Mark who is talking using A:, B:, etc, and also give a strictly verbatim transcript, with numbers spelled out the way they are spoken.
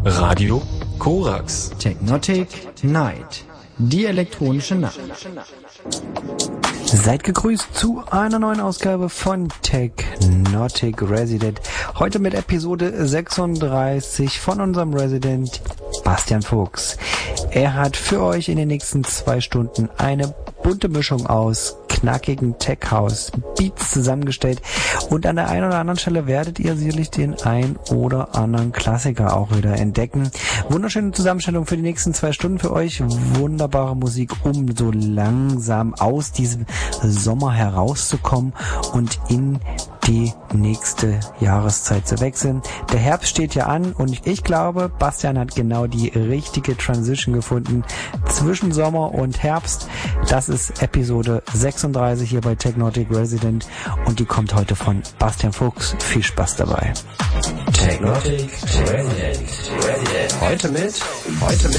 A: Radio Korax.
B: Technotic Night. Die elektronische Nacht. Seid gegrüßt zu einer neuen Ausgabe von Technotic Resident. Heute mit Episode sechsunddreißig von unserem Resident Bastian Fuchs. Er hat für euch in den nächsten zwei Stunden eine bunte Mischung aus knackigen Tech-House-Beats zusammengestellt und an der einen oder anderen Stelle werdet ihr sicherlich den ein oder anderen Klassiker auch wieder entdecken. Wunderschöne Zusammenstellung für die nächsten zwei Stunden für euch. Wunderbare Musik, um so langsam aus diesem Sommer herauszukommen und in die nächste Jahreszeit zu wechseln. Der Herbst steht ja an und ich glaube, Bastian hat genau die richtige Transition gefunden zwischen Sommer und Herbst. Das ist Episode sechsunddreißig hier bei Technotic Resident und die kommt heute von Bastian Fuchs. Viel Spaß dabei.
C: Technotic Resident. Heute mit, heute mit